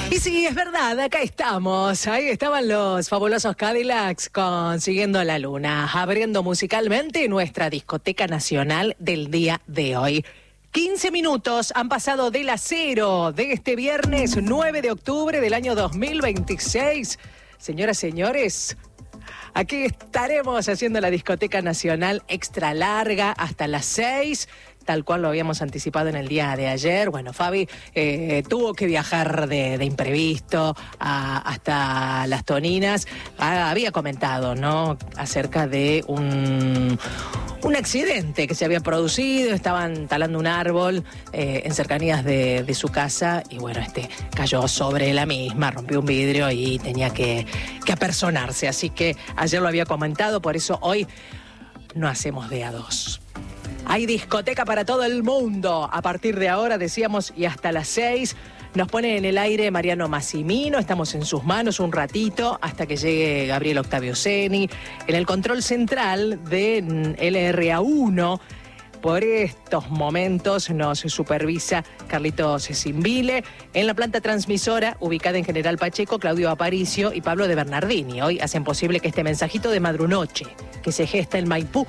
Y sí, es verdad, acá estamos. Ahí estaban los fabulosos Cadillacs consiguiendo la luna, abriendo musicalmente nuestra discoteca nacional del día de hoy. 15 minutos han pasado de las 0 de este viernes 9 de octubre del año 2026. Señoras, señores, aquí estaremos haciendo la discoteca nacional extra larga hasta las 6. Tal cual lo habíamos anticipado en el día de ayer. Bueno, Fabi tuvo que viajar de imprevisto hasta Las Toninas. Había comentado, ¿no?, acerca de un accidente que se había producido. Estaban talando un árbol en cercanías de su casa y bueno, cayó sobre la misma, rompió un vidrio y tenía que apersonarse. Así que ayer lo había comentado, por eso hoy no hacemos de a dos. Hay discoteca para todo el mundo. A partir de ahora, decíamos, y hasta las 6, nos pone en el aire Mariano Massimino. Estamos en sus manos un ratito hasta que llegue Gabriel Octavio Ceni. En el control central de LRA1, por estos momentos nos supervisa Carlitos Simbile. En la planta transmisora, ubicada en General Pacheco, Claudio Aparicio y Pablo de Bernardini. Hoy hacen posible que este mensajito de Madrunoche, que se gesta en Maipú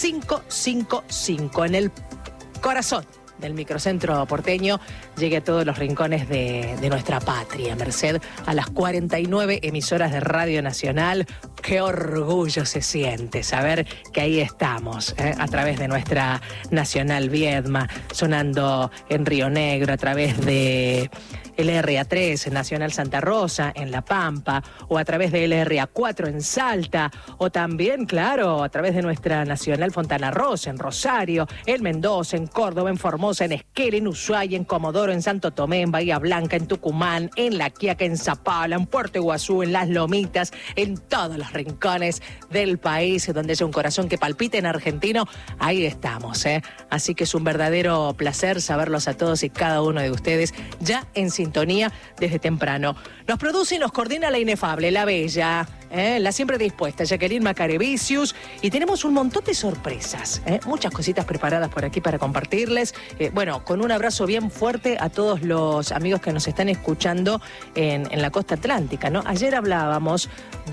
555, en el corazón del microcentro porteño, llegue a todos los rincones de nuestra patria, merced a las 49 emisoras de Radio Nacional. Qué orgullo se siente saber que ahí estamos, a través de nuestra Nacional Viedma, sonando en Río Negro, a través de LRA3 en Nacional Santa Rosa, en La Pampa, o a través de LRA4 en Salta, o también, claro, a través de nuestra Nacional Fontana Rosa, en Rosario, en Mendoza, en Córdoba, en Formosa, en Esquel, en Ushuaia, en Comodoro, en Santo Tomé, en Bahía Blanca, en Tucumán, en La Quiaca, en Zapala, en Puerto Iguazú, en Las Lomitas, en todos los rincones del país donde haya un corazón que palpite en argentino, ahí estamos, Así que es un verdadero placer saberlos a todos y cada uno de ustedes ya en sintonía desde temprano. Nos produce y nos coordina la inefable, la bella, la siempre dispuesta, Jacqueline Macarevicius, y tenemos un montón de sorpresas, muchas cositas preparadas por aquí para compartirles. Bueno, con un abrazo bien fuerte a todos los amigos que nos están escuchando en la costa atlántica, ¿no? Ayer hablábamos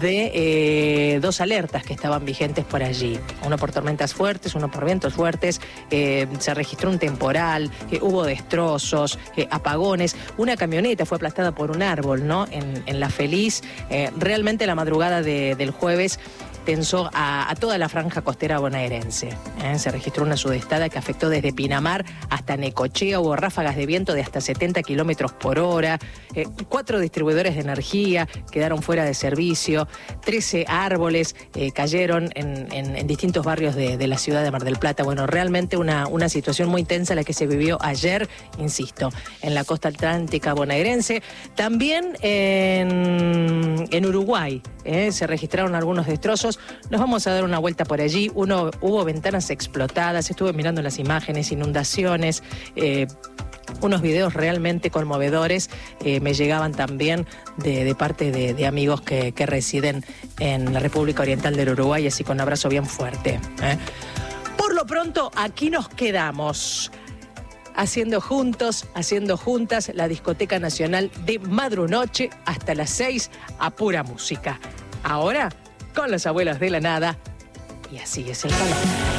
de dos alertas que estaban vigentes por allí, uno por tormentas fuertes, uno por vientos fuertes. Se registró un temporal, hubo destrozos, apagones, una camioneta fue aplastada por un árbol, ¿no?, en La Feliz. Realmente la madrugada del jueves tensó a toda la franja costera bonaerense. Se registró una sudestada que afectó desde Pinamar hasta Necochea. Hubo ráfagas de viento de hasta 70 kilómetros por hora. 4 distribuidores de energía quedaron fuera de servicio. 13 árboles cayeron en distintos barrios de la ciudad de Mar del Plata. Bueno, realmente una situación muy tensa la que se vivió ayer, insisto, en la costa atlántica bonaerense. También en Uruguay se registraron algunos destrozos. Nos vamos a dar una vuelta por allí. Hubo ventanas explotadas, estuve mirando las imágenes, inundaciones, unos videos realmente conmovedores me llegaban también de parte de amigos que residen en la República Oriental del Uruguay, así con un abrazo bien fuerte. Por lo pronto, aquí nos quedamos, haciendo juntos, haciendo juntas la discoteca nacional de Madrunoche hasta las 6 a pura música. Ahora, con los abuelos de la nada, y así es el calor.